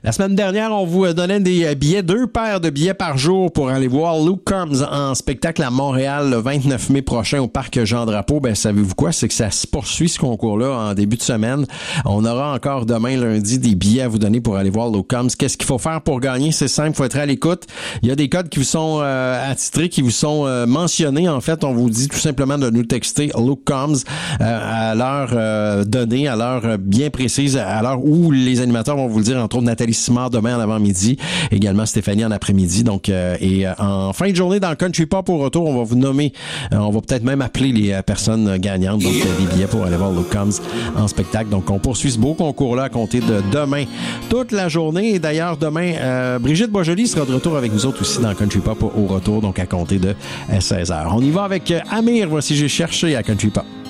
La semaine dernière, on vous donnait des billets, 2 paires de billets par jour pour aller voir Luke Combs en spectacle à Montréal le 29 mai prochain au Parc Jean-Drapeau. Ben, savez-vous quoi? C'est que ça se poursuit, ce concours-là, en début de semaine. On aura encore demain, lundi, des billets à vous donner pour aller voir Luke Combs. Qu'est-ce qu'il faut faire pour gagner? C'est simple, il faut être à l'écoute. Il y a des codes qui vous sont attitrés, qui vous sont mentionnés. En fait, on vous dit tout simplement de nous texter Luke Combs à l'heure donnée, à l'heure bien précise, à l'heure où les animateurs vont vous le dire, entre autres Nathalie Simard demain en avant-midi, également Stéphanie en après-midi. Donc, en fin de journée dans le Country Pop au retour, on va vous nommer, on va peut-être même appeler les personnes gagnantes, donc des billets pour aller voir Luke Combs en spectacle. Donc, on poursuit ce beau concours-là à compter de demain, toute la journée. Et d'ailleurs, demain, Brigitte Boisjoli sera de retour avec nous autres aussi dans le Country Pop au retour, donc à compter de 16h. On y va avec Amir, voici J'ai cherché à Country Pop.